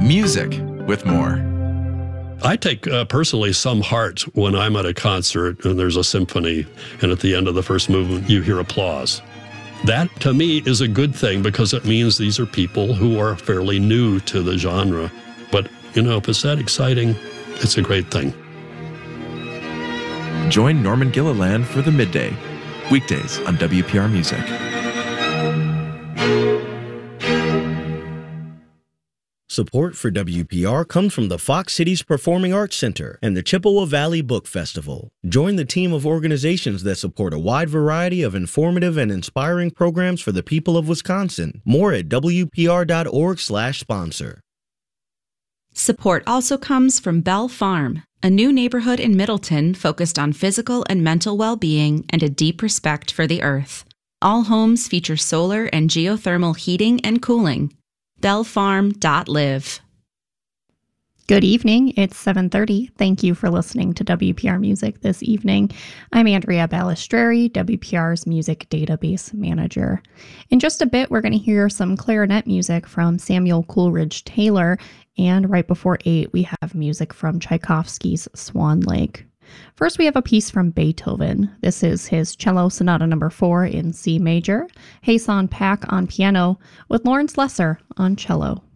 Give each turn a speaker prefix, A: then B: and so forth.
A: Music with more.
B: I take personally some heart when I'm at a concert and there's a symphony, and at the end of the first movement, you hear applause. That, to me, is a good thing because it means these are people who are fairly new to the genre. But, if it's that exciting, it's a great thing.
A: Join Norman Gilliland for The Midday, weekdays on WPR Music.
C: Support for WPR comes from the Fox Cities Performing Arts Center and the Chippewa Valley Book Festival. Join the team of organizations that support a wide variety of informative and inspiring programs for the people of Wisconsin. More at WPR.org/sponsor.
D: Support also comes from Bell Farm, a new neighborhood in Middleton focused on physical and mental well-being and a deep respect for the earth. All homes feature solar and geothermal heating and cooling. bellfarm.live.
E: Good evening. It's 7:30. Thank you for listening to WPR Music this evening. I'm Andrea Balistreri, WPR's Music Database Manager. In just a bit, we're going to hear some clarinet music from Samuel Coleridge Taylor, and right before 8, we have music from Tchaikovsky's Swan Lake. First, we have a piece from Beethoven. This is his Cello Sonata No. 4 in C major, Hasan Pak on piano, with Lawrence Lesser on cello.